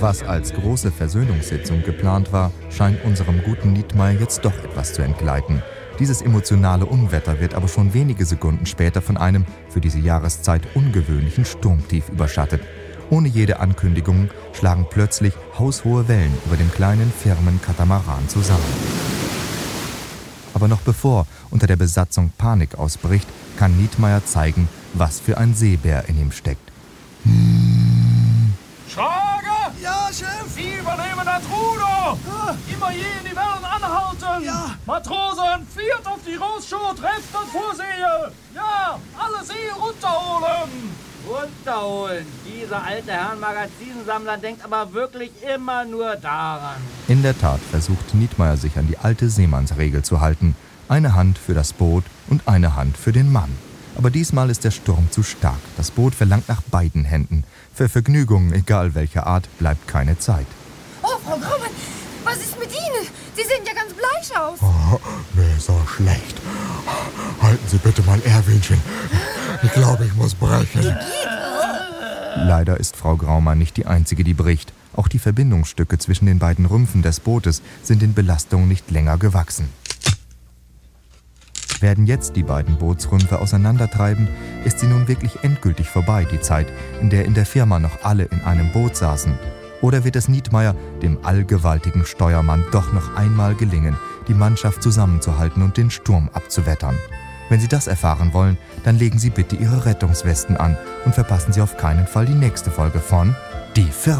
Was als große Versöhnungssitzung geplant war, scheint unserem guten Nietmeyer jetzt doch etwas zu entgleiten. Dieses emotionale Unwetter wird aber schon wenige Sekunden später von einem für diese Jahreszeit ungewöhnlichen Sturmtief überschattet. Ohne jede Ankündigung schlagen plötzlich haushohe Wellen über dem kleinen Firmenkatamaran zusammen. Aber noch bevor unter der Besatzung Panik ausbricht, kann Nietmeyer zeigen, was für ein Seebär in ihm steckt. Schrager! Ja, Chef! Sie übernehmen das Ruder! Immer je in die Wellen anhalten! Ja. Matrosen, fährt auf die Rossschot, rechts und Vorsehe! Ja, alle See runterholen! Runterholen. Dieser alte Herrn Magazinsammler denkt aber wirklich immer nur daran. In der Tat versucht Nietmeyer sich an die alte Seemannsregel zu halten. Eine Hand für das Boot und eine Hand für den Mann. Aber diesmal ist der Sturm zu stark. Das Boot verlangt nach beiden Händen. Für Vergnügungen, egal welcher Art, bleibt keine Zeit. Oh, Frau Graumann, was ist mit Ihnen? Sie sehen ja ganz bleich aus. Oh, mir ist so schlecht. Halten Sie bitte mein Erwinchen. Ich glaube, ich muss brechen. Leider ist Frau Graumann nicht die Einzige, die bricht. Auch die Verbindungsstücke zwischen den beiden Rümpfen des Bootes sind den Belastungen nicht länger gewachsen. Werden jetzt die beiden Bootsrümpfe auseinandertreiben, ist sie nun wirklich endgültig vorbei, die Zeit, in der in der Firma noch alle in einem Boot saßen. Oder wird es Nietmeyer, dem allgewaltigen Steuermann, doch noch einmal gelingen, die Mannschaft zusammenzuhalten und den Sturm abzuwettern? Wenn Sie das erfahren wollen, dann legen Sie bitte Ihre Rettungswesten an und verpassen Sie auf keinen Fall die nächste Folge von Die Firma.